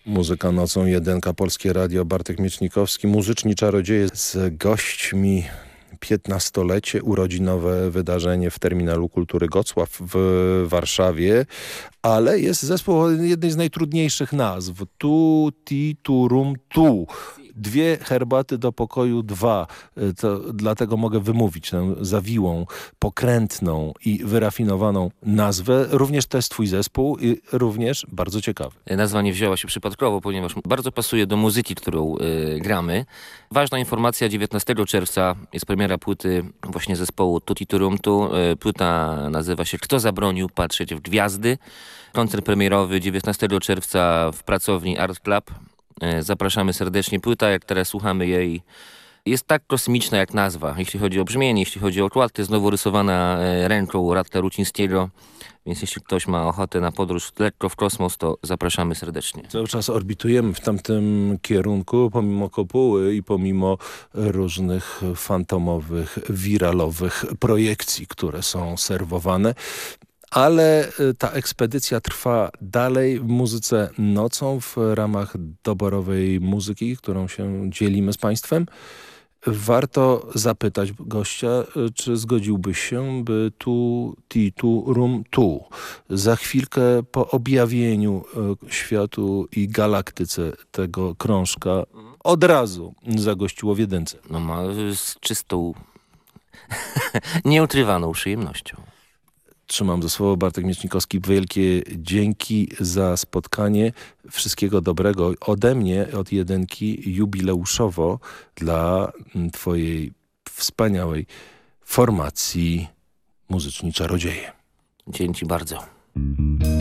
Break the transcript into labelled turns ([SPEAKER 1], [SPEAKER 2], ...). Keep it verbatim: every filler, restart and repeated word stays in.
[SPEAKER 1] Muzyka nocą, jedynka, Polskie Radio, Bartek Miecznikowski, muzyczni czarodzieje z gośćmi. piętnastolecie, urodzinowe wydarzenie w Terminalu Kultury Gocław w Warszawie, ale jest zespół o jednej z najtrudniejszych nazw. Tu, ti, tu, rum, tu. Dwie herbaty do pokoju, dwa. To dlatego mogę wymówić tę zawiłą, pokrętną i wyrafinowaną nazwę. Również to jest twój zespół i również bardzo ciekawy.
[SPEAKER 2] Nazwa nie wzięła się przypadkowo, ponieważ bardzo pasuje do muzyki, którą y, gramy. Ważna informacja, dziewiętnastego czerwca jest premiera płyty właśnie zespołu Tutti Turumtu. Y, płyta nazywa się Kto zabronił patrzeć w gwiazdy. Koncert premierowy dziewiętnastego czerwca w pracowni Art Club. Zapraszamy serdecznie. Płyta, jak teraz słuchamy jej, jest tak kosmiczna jak nazwa. Jeśli chodzi o brzmienie, jeśli chodzi o okładkę, znowu rysowana ręką Radka Rucińskiego. Więc jeśli ktoś ma ochotę na podróż lekko w kosmos, to zapraszamy serdecznie.
[SPEAKER 1] Cały czas orbitujemy w tamtym kierunku, pomimo kopuły i pomimo różnych fantomowych, wiralowych projekcji, które są serwowane. Ale ta ekspedycja trwa dalej w muzyce nocą w ramach doborowej muzyki, którą się dzielimy z Państwem. Warto zapytać gościa, czy zgodziłbyś się, by tu, ti, tu, rum, tu. Za chwilkę po objawieniu światu i galaktyce tego krążka od razu zagościło w jedynce.
[SPEAKER 2] No ma z czystą, nieukrywaną przyjemnością.
[SPEAKER 1] Trzymam za słowo. Bartek Miecznikowski, wielkie dzięki za spotkanie. Wszystkiego dobrego ode mnie, od jedynki, jubileuszowo dla twojej wspaniałej formacji Muzyczni Czarodzieje.
[SPEAKER 2] Dzięki bardzo.